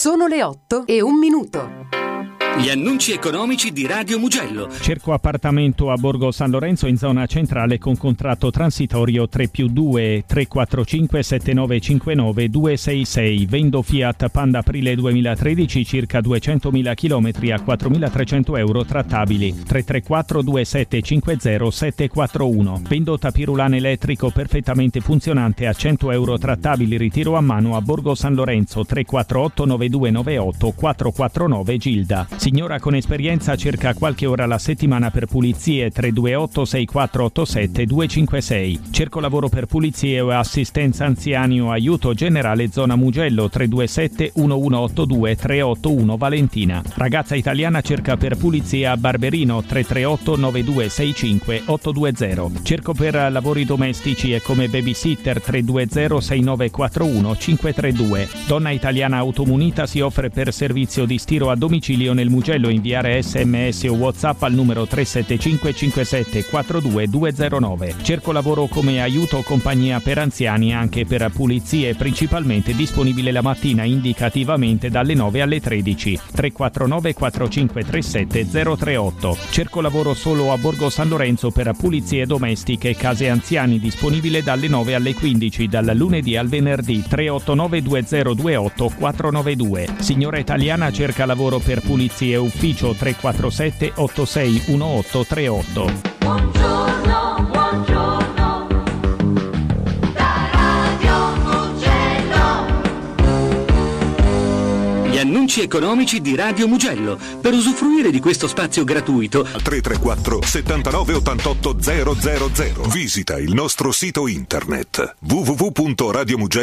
Sono le 8:01. Gli annunci economici di Radio Mugello. Cerco appartamento a Borgo San Lorenzo in zona centrale con contratto transitorio 3+2 345 7959 266. Vendo Fiat Panda aprile 2013, circa 200.000 km a 4.300 euro trattabili. 334 2750 741. Vendo Tapirulane elettrico perfettamente funzionante a 100 euro trattabili, ritiro a mano a Borgo San Lorenzo. 348 9298 449 Gilda. Signora con esperienza cerca qualche ora alla settimana per pulizie. 328 6487 256. Cerco lavoro per pulizie o assistenza anziani o aiuto generale zona Mugello. 327 1182 381 Valentina. Ragazza italiana cerca per pulizie a Barberino. 338 9265 820. Cerco per lavori domestici e come babysitter. 320 6941 532. Donna italiana automunita si offre per servizio di stiro a domicilio nel Mugello. Inviare SMS o WhatsApp al numero 375 57 42 209. Cerco lavoro come aiuto compagnia per anziani, anche per pulizie, principalmente disponibile la mattina indicativamente dalle 9 alle 13. 349 4537 038. Cerco lavoro solo a Borgo San Lorenzo per pulizie domestiche e case anziani, disponibile dalle 9 alle 15 dal lunedì al venerdì. 389 2028 492. Signora italiana cerca lavoro per pulizie e ufficio. 347 861838. Buongiorno, buongiorno, da Radio Mugello. Gli annunci economici di Radio Mugello. Per usufruire di questo spazio gratuito 334 79 88 000. Visita il nostro sito internet www.radiomugello.it.